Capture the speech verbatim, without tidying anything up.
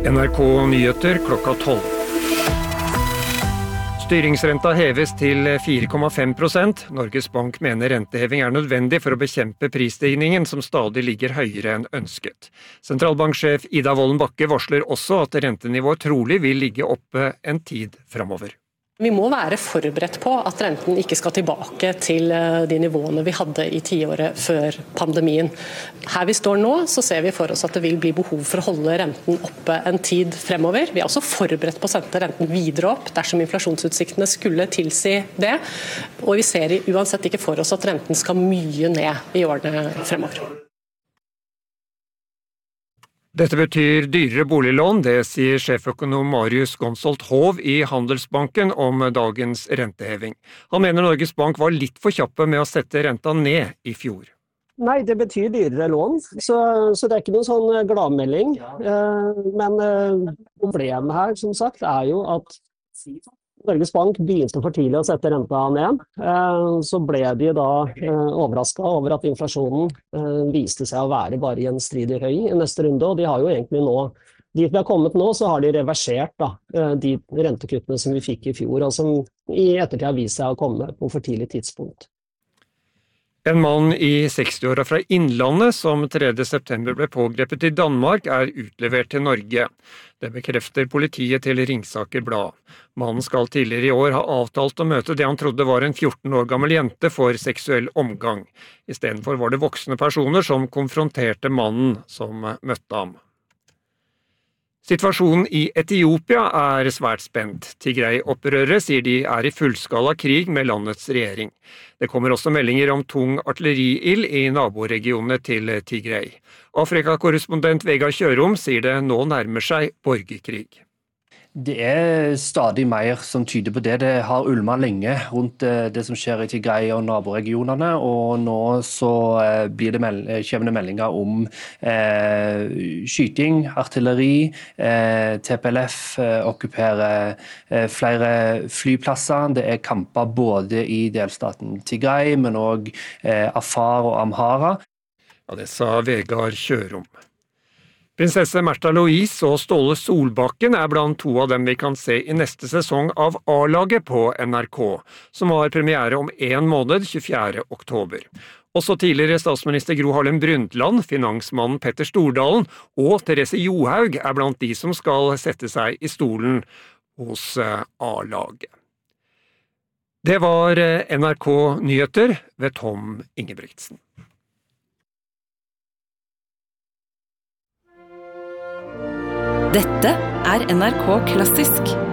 N R K Nyheter klokka tolv. Styringsrenta heves til fire komma fem prosent. Norges Bank mener renteheving er nødvendig for å bekjempe prisstigningen som stadig ligger høyere enn ønsket. Sentralbanksjef Ida Wolden Bakke varsler også at rentenivået trolig vil ligge oppe en tid fremover. Vi må være forberedt på at renten ikke skal tilbake til de nivåene vi hadde i tiåret før pandemien. Her vi står nå, så ser vi for oss at det vil bli behov for å holde renten oppe en tid fremover. Vi er også forberedt på å sette renten videre opp dersom inflasjonsutsiktene skulle tilsi det. Og vi ser uansett ikke for oss at renten skal mye ned i årene fremover. Dette betyr dyrere boliglån, det sier sjeføkonom Marius Gonsolt Hov i Handelsbanken om dagens renteheving. Han mener Norges Bank var litt for kjappe med å sette renta ned i fjor. Nei, det betyr dyrere lån, så, så det er ikke noen sånn gladmelding. Men problemet her, som sagt, er jo at Norges Bank begynte for tidlig å sette renta ned, så ble de da overrasket over at inflasjonen viste seg å være bare gjenstridig høy i neste runde, og de har jo egentlig nå, dit vi har kommet nå, så har de reversert da, de rentekuttene som vi fikk i fjor, og som i ettertid har vist seg å komme på for tidlig tidspunkt. En mann i sekstiåra fra Innlandet som tredje september ble pågrepet i Danmark er utlevert til Norge. Det bekrefter politiet til Ringsaker Blad. Mannen skal tidligere i år ha avtalt å møte det han trodde var en fjorten år gammel jente for seksuell omgang. I stedet for var det voksne personer som konfronterte mannen som møtte ham. Situasjonen i Etiopia er svært spent. Tigray-opprørere sier de er i fullskala krig med landets regjering. Det kommer også meldinger om tung artilleriild i naboregionene til Tigray. Afrikakorrespondent Vegard Kjørom sier det nå nærmer seg borgerkrig. Det er stadig mer som tyder på det. Det har ulmet lenge rundt det som skjer i Tigray og naboregionene, og nå så blir det meld- kommer det meldinger om eh, skyting, artilleri, eh, T P L F eh, okkuperer eh, flere flyplasser. Det er kamper både i delstaten Tigray, men også eh, Afar og Amhara. Ja, det sa Vegard Kjørom. Prinsesse Märtha Louise og Ståle Solbakken er blant to av dem vi kan se i neste sesong av A-laget på N R K, som har premiere om en måned, tjuefjerde oktober. Også tidligere statsminister Gro Harlem Brundtland, finansmannen Petter Stordalen og Therese Johaug er blant de som skal sette seg i stolen hos A-laget. Det var N R K Nyheter ved Tom Ingebrigtsen. Dette er N R K Klassisk.